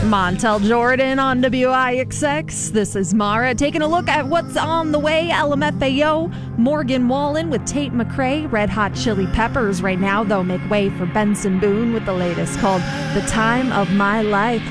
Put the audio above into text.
Montel Jordan on WIXX. This is Mara taking a look at what's on the way. LMFAO, Morgan Wallen with Tate McRae, Red Hot Chili Peppers right now, though, make way for Benson Boone with the latest called The Time of My Life.